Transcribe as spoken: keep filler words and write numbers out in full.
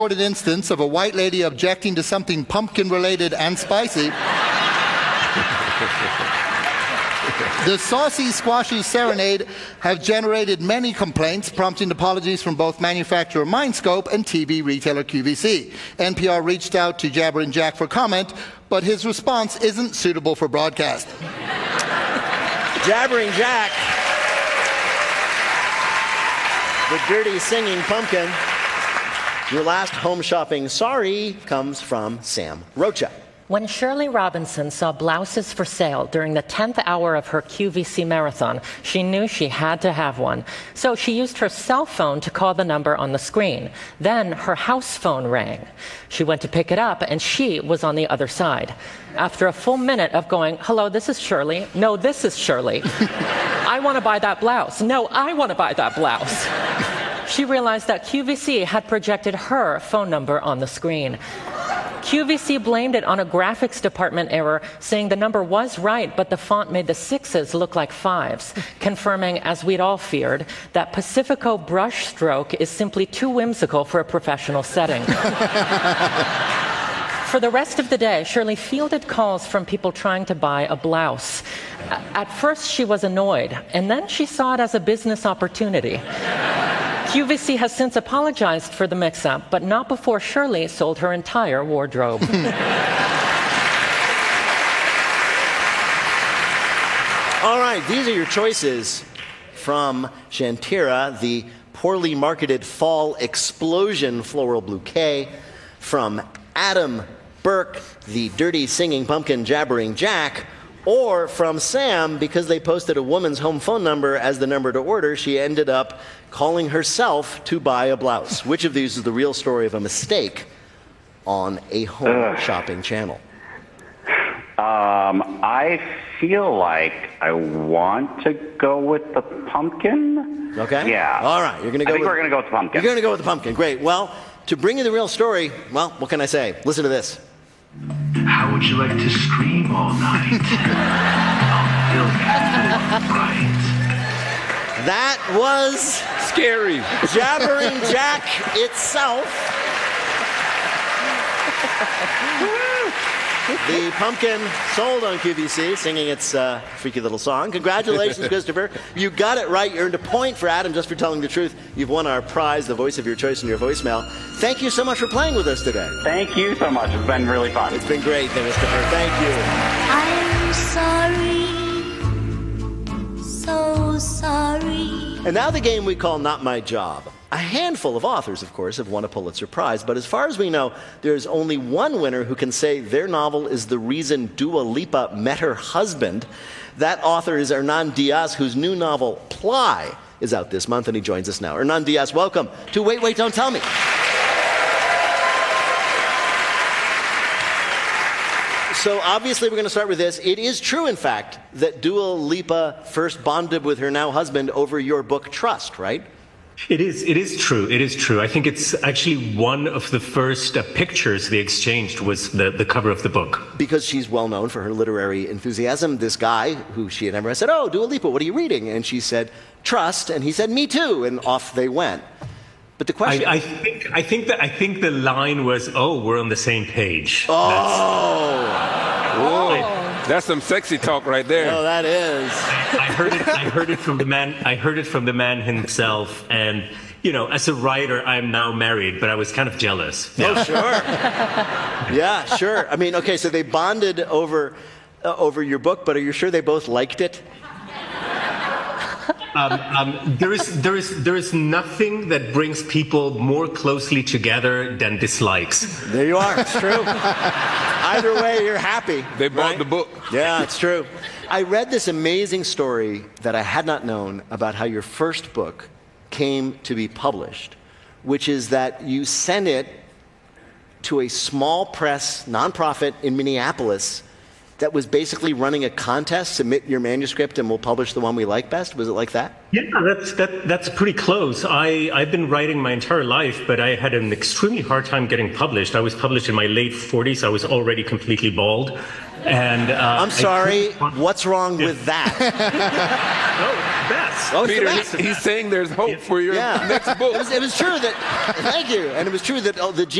Recorded instance of a white lady objecting to something pumpkin-related and spicy. The Saucy Squashy Serenade have generated many complaints, prompting apologies from both manufacturer Mindscope and T V retailer Q V C. N P R reached out to Jabbering Jack for comment, but his response isn't suitable for broadcast. Jabbering Jack, the dirty singing pumpkin. Your last home shopping sorry comes from Sam Rocha. When Shirley Robinson saw blouses for sale during the tenth hour of her Q V C marathon, she knew she had to have one. So she used her cell phone to call the number on the screen. Then her house phone rang. She went to pick it up, and she was on the other side. After a full minute of going, "Hello, this is Shirley. No, this is Shirley. I want to buy that blouse. No, I want to buy that blouse." She realized that Q V C had projected her phone number on the screen. Q V C blamed it on a graphics department error, saying the number was right, but the font made the sixes look like fives, confirming, as we'd all feared, that Pacifico brush stroke is simply too whimsical for a professional setting. For the rest of the day, Shirley fielded calls from people trying to buy a blouse. At first, she was annoyed, and then she saw it as a business opportunity. Q V C has since apologized for the mix-up, but not before Shirley sold her entire wardrobe. All right, these are your choices from Shantira, the poorly marketed fall explosion floral bouquet, from Adam Burke, the dirty singing pumpkin Jabbering Jack, or from Sam, because they posted a woman's home phone number as the number to order, she ended up calling herself to buy a blouse. Which of these is the real story of a mistake on a home Ugh. shopping channel? Um, I feel like I want to go with the pumpkin. Okay. Yeah. All right. You're gonna go. I think with, we're gonna go with the pumpkin. You're gonna go with the pumpkin. Great. Well, to bring you the real story, well, what can I say? Listen to this. How would you like to scream all night? I'll fill you right. That was scary. Jabbering Jack itself. The pumpkin sold on Q V C, singing its uh, freaky little song. Congratulations, Christopher. You got it right. You earned a point for Adam just for telling the truth. You've won our prize, the voice of your choice in your voicemail. Thank you so much for playing with us today. Thank you so much. It's been really fun. It's been great, Christopher. Thank you. I'm sorry, so sorry. And now the game we call Not My Job. A handful of authors, of course, have won a Pulitzer Prize, but as far as we know, there's only one winner who can say their novel is the reason Dua Lipa met her husband. That author is Hernan Diaz, whose new novel, Ply, is out this month, and he joins us now. Hernan Diaz, welcome to Wait, Wait, Don't Tell Me. So obviously we're going to start with this. It is true, in fact, that Dua Lipa first bonded with her now husband over your book, Trust, right? It is. It is true. It is true. I think it's actually one of the first uh, pictures they exchanged was the, the cover of the book. Because she's well known for her literary enthusiasm. This guy, who she had never met, said, "Oh, Dua Lipa, what are you reading?" And she said, "Trust." And he said, "Me too." And off they went. But the question... I, I think I think that I think the line was, "Oh, we're on the same page." Oh. Whoa. I, That's some sexy talk right there. Oh, that is. I, I heard it. I heard it from the man. I heard it from the man himself. And you know, as a writer, I'm now married, but I was kind of jealous. Yeah. Oh, sure. Yeah, sure. I mean, okay, so they bonded over uh, over your book, but are you sure they both liked it? Um, um, there is there is there is nothing that brings people more closely together than dislikes. There you are. It's true. Either way, you're happy. They bought right? the book. Yeah, it's true. I read this amazing story that I had not known about how your first book came to be published, which is that you sent it to a small press nonprofit in Minneapolis that was basically running a contest, submit your manuscript and we'll publish the one we like best? Was it like that? Yeah, that's that, that's pretty close. I, I've been writing my entire life, but I had an extremely hard time getting published. I was published in my late forties. I was already completely bald. And uh, I'm sorry, what's wrong yeah. with that? No, best. Oh, it's the Peter, best. he- he's saying there's hope for your Yeah. next book. It was, it was true that, thank you, and it was true that oh, the